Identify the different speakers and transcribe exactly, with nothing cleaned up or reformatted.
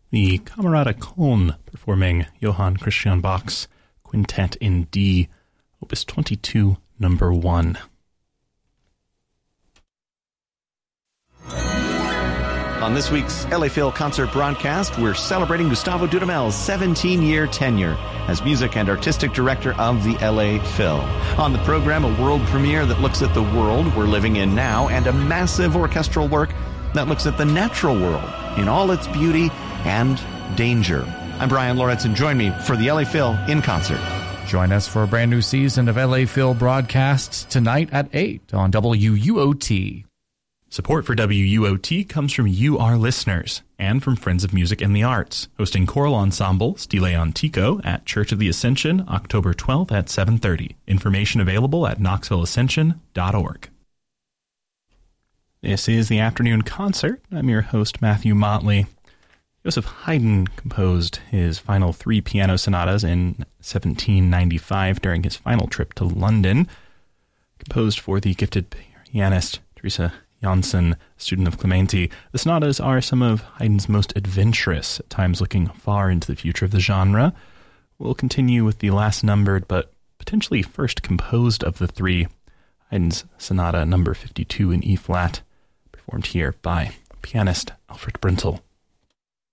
Speaker 1: the Camerata Köln performing Johann Christian Bach's Quintet in D, Opus twenty-two, number one.
Speaker 2: On this week's L A Phil concert broadcast, we're celebrating Gustavo Dudamel's seventeen-year tenure as music and artistic director of the L A Phil. On the program, a world premiere that looks at the world we're living in now, and a massive orchestral work that looks at the natural world in all its beauty and danger. I'm Brian Lawrence, and join me for the L A Phil in concert.
Speaker 3: Join us for a brand new season of L A Phil broadcasts tonight at eight on W U O T.
Speaker 1: Support for W U O T comes from you, our listeners, and from Friends of Music and the Arts, hosting choral ensemble Stile Antico at Church of the Ascension, October twelfth at seven thirty. Information available at knoxville ascension dot org. This is the Afternoon Concert. I'm your host, Matthew Motley. Joseph Haydn composed his final three piano sonatas in seventeen ninety-five during his final trip to London. Composed for the gifted pianist Teresa Janssen, student of Clementi, the sonatas are some of Haydn's most adventurous, at times looking far into the future of the genre. We'll continue with the last numbered, but potentially first composed of the three, Haydn's Sonata number fifty-two in E-flat, performed here by pianist Alfred Brendel.